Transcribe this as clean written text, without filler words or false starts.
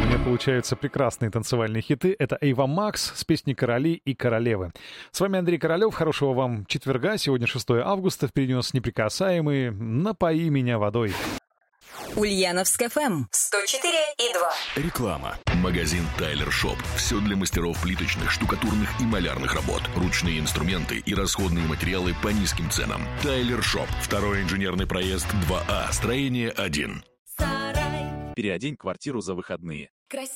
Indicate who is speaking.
Speaker 1: меня получаются прекрасные танцевальные хиты. Это Эйва Макс с песней «Короли и королевы». С вами Андрей Королёв. Хорошего вам четверга. Сегодня 6 августа. Впереди у нас неприкасаемые. Напои меня водой.
Speaker 2: Ульяновск ФМ 104,2.
Speaker 3: Реклама. Магазин Тайлер Шоп. Все для мастеров плиточных, штукатурных и малярных работ. Ручные инструменты и расходные материалы по низким ценам. Тайлер Шоп. Второй инженерный проезд 2А. Строение 1.
Speaker 4: Переодень квартиру за выходные.
Speaker 5: Красиво.